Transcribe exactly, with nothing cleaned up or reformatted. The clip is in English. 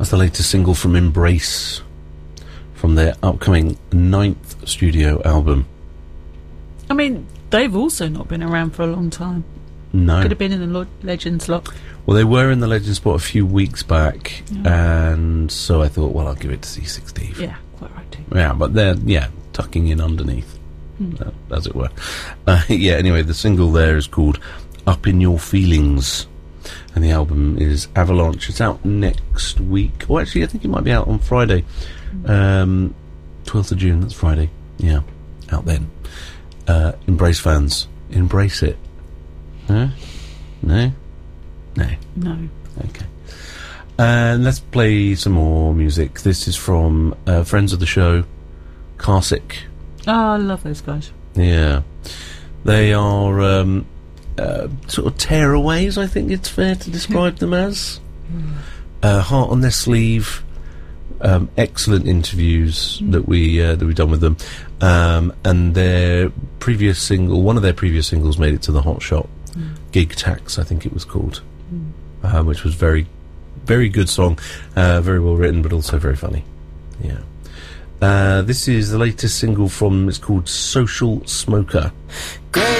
That's the latest single from Embrace, from their upcoming ninth studio album. I mean, they've also not been around for a long time. No. Could have been in the Lo- Legends lot. Well, they were in the Legends spot a few weeks back, yeah. and so I thought, well, I'll give it to C six Steve. Yeah, quite right too. Yeah, but they're, yeah, tucking in underneath, mm. uh, as it were. Uh, yeah, anyway, the single there is called Up In Your Feelings, and the album is Avalanche. It's out next week. Oh, actually, I think it might be out on Friday. Mm. Um, twelfth of June, that's Friday. Yeah, out then. Uh, Embrace fans, embrace it. Huh? No? No. No. Okay. And let's play some more music. This is from uh, friends of the show, Carsick. Oh, I love those guys. Yeah. They are um, uh, sort of tearaways, I think it's fair to describe them as. Mm. Uh, heart on their sleeve. Um, excellent interviews mm. that we uh, that we've done with them. Um, and their previous single, one of their previous singles made it to the Hot Shot. Mm. Gig Tax, I think it was called, mm. uh, which was very, very good song, uh, very well written, but also very funny. Yeah. Uh, this is the latest single from, it's called Social Smoker.